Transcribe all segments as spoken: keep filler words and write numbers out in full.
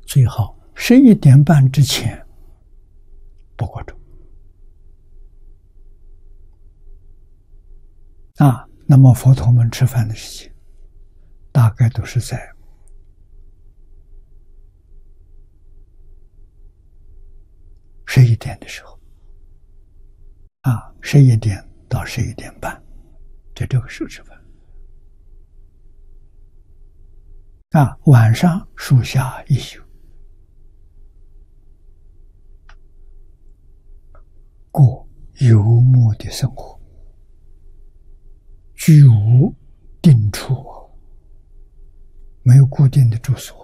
最好十一点半之前不过钟啊。那么佛陀们吃饭的时间，大概都是在十一点的时候啊，十一点到十一点半，在这个时候吃饭啊。晚上树下一宿，过游牧的生活，居无定处，没有固定的住所。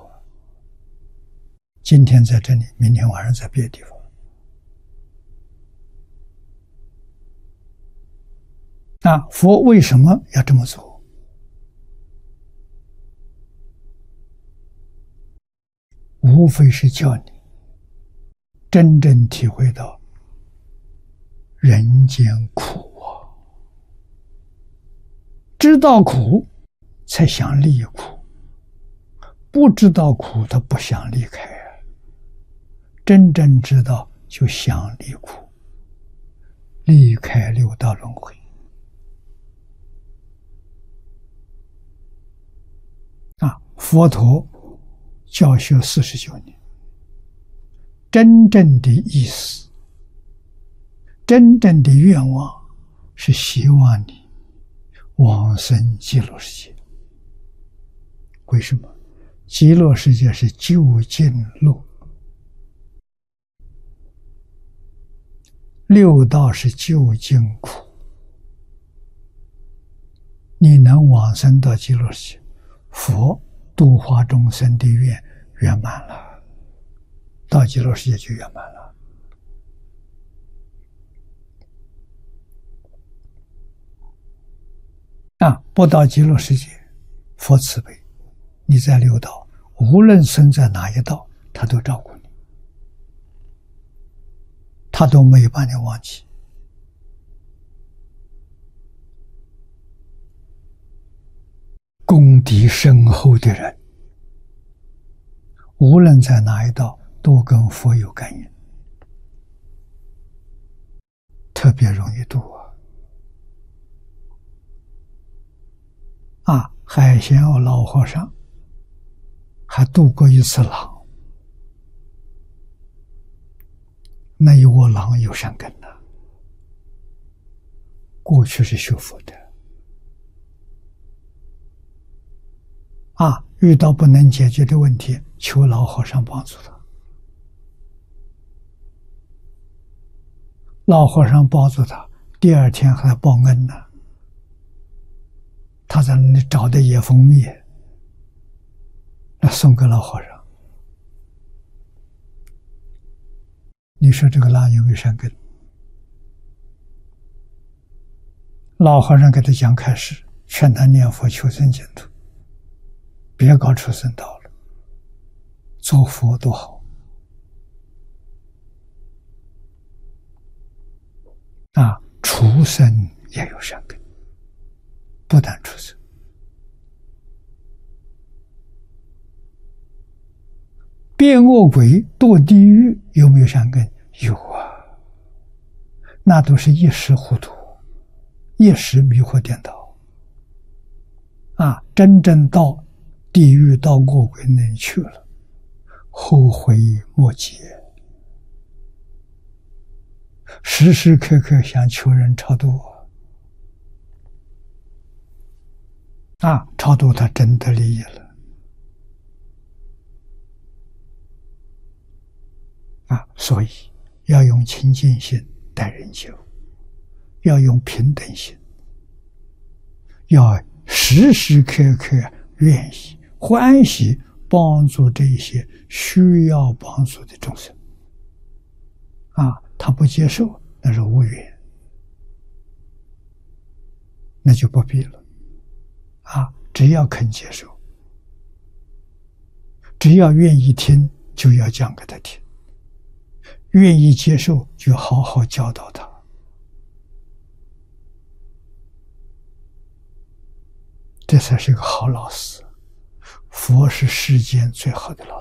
今天在这里，明天晚上在别的地方。那佛为什么要这么做？无非是叫你真正体会到人间苦啊，知道苦才想离苦，不知道苦他不想离开啊。真正知道就想离苦，离开六道轮回啊。佛陀教学四十九年，真正的意思，真正的愿望是希望你往生极乐世界。为什么？极乐世界是究竟乐，六道是究竟苦。你能往生到极乐世界，佛度化众生的愿圆满了，到极乐世界就圆满了啊！不到极乐世界，佛慈悲，你在六道，无论生在哪一道，他都照顾你，他都没有把你忘记。功底深厚的人，无论在哪一道，都跟佛有感应，特别容易度啊！啊，海贤耦老和尚还度过一次狼，那一窝狼有善根的，过去是修佛的啊，遇到不能解决的问题，求老和尚帮助他。老和尚帮助他，第二天还报恩呢。他在那里找的野蜂蜜，那送给老和尚。你说这个狼有没有善根？老和尚给他讲开始，劝他念佛求生净土，别搞畜生道了，做佛多好啊！畜生也有善根，不但畜生，变恶鬼堕地狱有没有善根？有啊，那都是一时糊涂，一时迷惑颠倒啊！真正到地狱到恶鬼那里去了，后悔莫及，时时刻刻想求人超度啊！超度他真得利益了啊！所以要用清净心待人接物，要用平等心，要时时刻刻愿意欢喜帮助这些需要帮助的众生啊！他不接受，那是无缘，那就不必了啊！只要肯接受，只要愿意听，就要讲给他听，愿意接受，就好好教导他，这才是个好老师。佛是世间最好的老师。